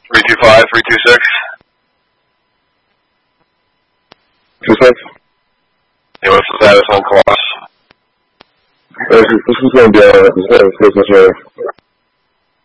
325, 326. 26. Hey, what's the status on Colossus? This is going to be a business area.